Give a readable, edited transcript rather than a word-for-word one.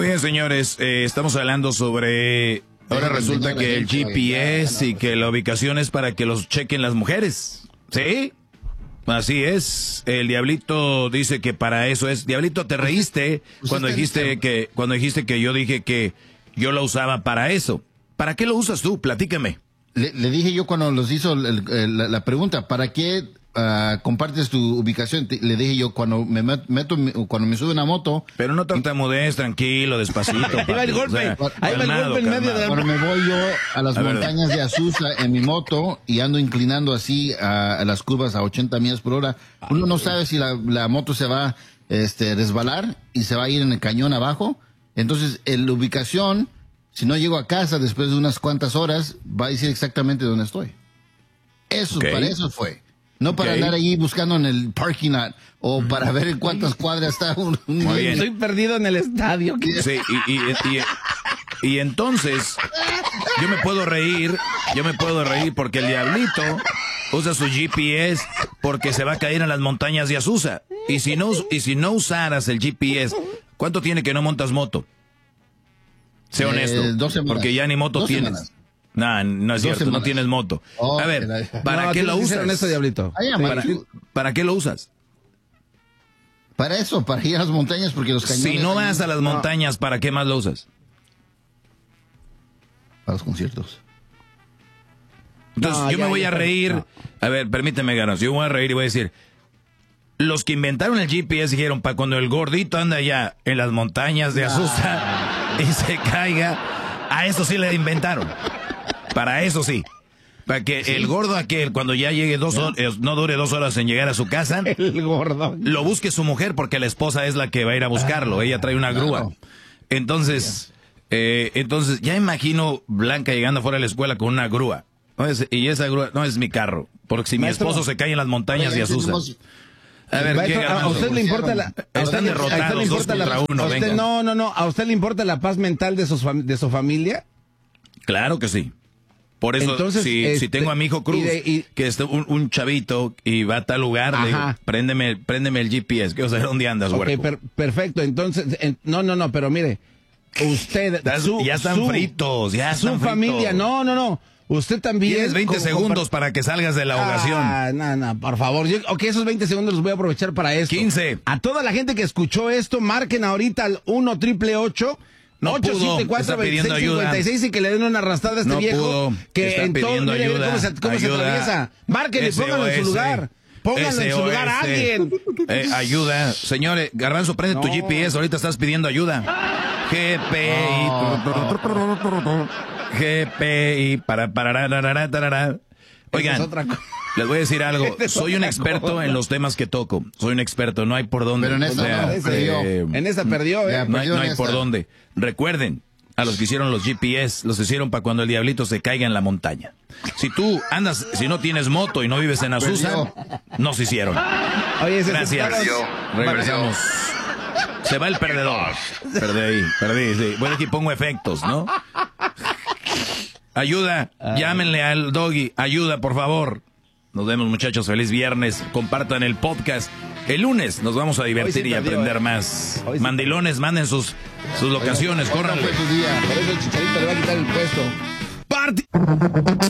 Muy bien, señores, estamos hablando sobre... Ahora resulta que el GPS y que la ubicación es para que los chequen las mujeres. ¿Sí? Así es. El Diablito dice que para eso es. Diablito, te reíste cuando dijiste que yo dije que yo lo usaba para eso. ¿Para qué lo usas tú? Platícame. Le dije yo cuando los hizo la pregunta, ¿para qué compartes tu ubicación? Le dije yo cuando cuando me sube una moto. Pero no tartamudees, tranquilo, despacito. Ahí va el golpe, ahí va el golpe en medio de la... Cuando me voy yo a las montañas de Azusa en mi moto y ando inclinando así a las curvas a 80 millas por hora, uno no sabe si la moto se va resbalar y se va a ir en el cañón abajo. Entonces, la ubicación, si no llego a casa después de unas cuantas horas, va a decir exactamente dónde estoy. Eso, para eso fue. No para andar ahí buscando en el parking lot o para ver en cuántas cuadras está Muy bien. Estoy perdido en el estadio. Sí, y entonces yo me puedo reír porque el Diablito usa su GPS porque se va a caer en las montañas de Azusa. Y si no usaras el GPS, ¿cuánto tiene que no montas moto? Sé honesto. 2 semanas. Porque ya ni moto tienes. Semanas. No es cierto, no tienes moto. A ver, ¿para qué lo usas? Honesto, Diablito. ¿Para qué lo usas? Para eso, para ir a las montañas, porque los cañones... Si no vas a las montañas, ¿para qué más lo usas? Para los conciertos. Entonces, yo me voy a reír. No. A ver, permíteme, Ganos. Yo voy a reír y voy a decir... Los que inventaron el GPS dijeron, para cuando el gordito anda allá en las montañas de Azusa y se caiga, a eso sí le inventaron. Para eso sí. Para que el gordo aquel, cuando ya llegue 2 horas, no dure 2 horas en llegar a su casa, el gordo lo busque su mujer, porque la esposa es la que va a ir a buscarlo. Ella trae una grúa. Entonces, ya imagino Blanca llegando afuera de la escuela con una grúa. Y esa grúa no es mi carro. Porque si mi esposo se cae en las montañas de Azusa. A ver, ¿qué, ¿a usted le importa la... Están derrotados 2 contra 1. No. ¿A usted le importa la paz mental de su familia? Claro que sí. Por eso, entonces, si tengo a mi hijo Cruz, que es un chavito y va a tal lugar, le digo, préndeme el GPS, quiero saber dónde andas, güey. Perfecto, entonces, no, pero mire, usted... ya están fritos, ya están fritos. Su familia, no. Usted también... Tienes 20 segundos para que salgas de la ahogación. No, por favor. Esos 20 segundos los voy a aprovechar para esto. 15. A toda la gente que escuchó esto, marquen ahorita al 1-888 No 874-2656 y que le den una arrastrada a este viejo. Que está pidiendo ayuda. ¿Cómo se atraviesa? Márquenle, pónganlo en su lugar. Pónganlo en su lugar a alguien. Ayuda. Señores, Garbanzo, prende tu GPS. Ahorita estás pidiendo ayuda. GPI. Oigan, les voy a decir algo. Soy un experto en los temas que toco. Soy un experto. No hay por dónde. Pero en esa perdió. En esa perdió, No hay por dónde. Recuerden, a los que hicieron los GPS, los hicieron para cuando el Diablito se caiga en la montaña. Si tú andas, si no tienes moto y no vives en Azusa, no se hicieron. Oye, gracias. Regresamos. Se va el perdedor. Perdí, sí. Bueno, aquí pongo efectos, ¿no? Ayuda, llámenle al Doggy. Ayuda, por favor. Nos vemos, muchachos. Feliz viernes. Compartan el podcast. El lunes nos vamos a divertir y aprender más. Mandilones, manden sus locaciones. Córranle. Por eso el Chicharito le va a quitar el puesto.